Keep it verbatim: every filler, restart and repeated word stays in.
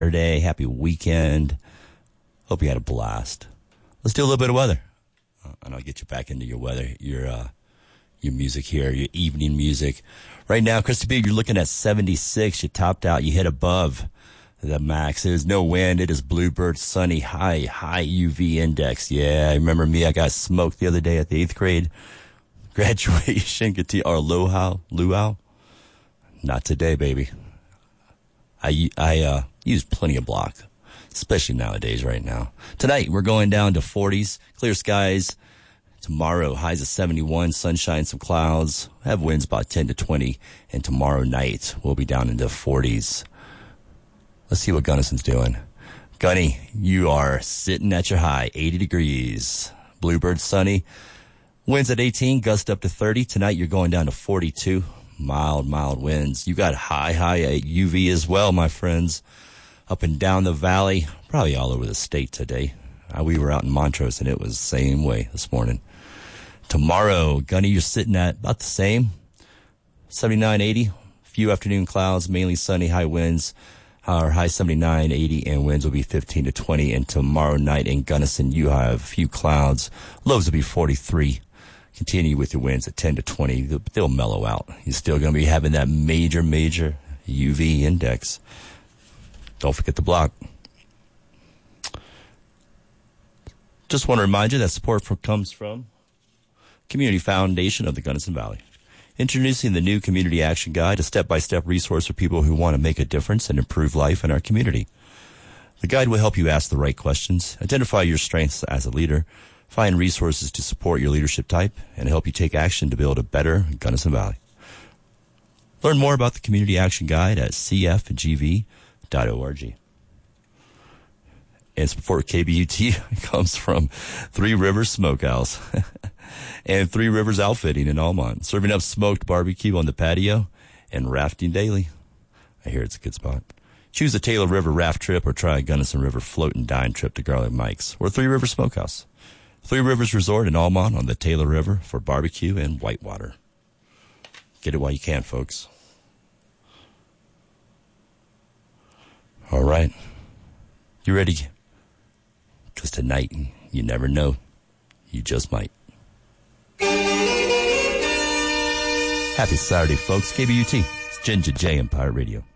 Saturday. Happy weekend. Hope you had a blast. Let's do a little bit of weather. Uh, and I'll get you back into your weather, your uh, your music here, your evening music. Right now, Krista B, you're looking at seventy-six. You topped out. You hit above the max. There's no wind. It is bluebird, sunny, high, high U V index. Yeah, remember me? I got smoked the other day at the eighth grade graduation. Or luau, luau. Not today, baby. I, I uh, use plenty of block, especially nowadays right now. Tonight, we're going down to forties, clear skies. Tomorrow, highs of seventy-one, sunshine, some clouds. Have winds about ten to twenty. And tomorrow night, we'll be down into forties. Let's see what Gunnison's doing. Gunny, you are sitting at your high, eighty degrees. Bluebird, sunny. Winds at eighteen, gust up to thirty. Tonight, you're going down to forty-two. Mild, mild winds. You got high, high U V as well, my friends. Up and down the valley, probably all over the state today. Uh, we were out in Montrose, and it was the same way this morning. Tomorrow, Gunny, you're sitting at about the same. seventy-nine, eighty. Few afternoon clouds, mainly sunny, high winds. Our high seventy-nine, eighty, and winds will be fifteen to twenty. And tomorrow night in Gunnison, you have a few clouds. Lows will be forty-three. Continue with your winds at ten to twenty. They'll mellow out. You're still going to be having that major, major U V index. Don't forget the block. Just want to remind you that support for, comes from Community Foundation of the Gunnison Valley. Introducing the new Community Action Guide, a step-by-step resource for people who want to make a difference and improve life in our community. The guide will help you ask the right questions, identify your strengths as a leader, find resources to support your leadership type, and help you take action to build a better Gunnison Valley. Learn more about the Community Action Guide at c f g v dot org. And support K B U T comes from Three Rivers Smokehouse and Three Rivers Outfitting in Almont, serving up smoked barbecue on the patio and rafting daily. I hear it's a good spot. Choose a Taylor River raft trip or try a Gunnison River float and dine trip to Garlic Mike's or Three Rivers Smokehouse. Three Rivers Resort in Almont on the Taylor River for barbecue and whitewater. Get it while you can, folks. All right. You ready? Because tonight, you never know. You just might. Happy Saturday, folks. K B U T. It's Ginger J on Pirate Radio.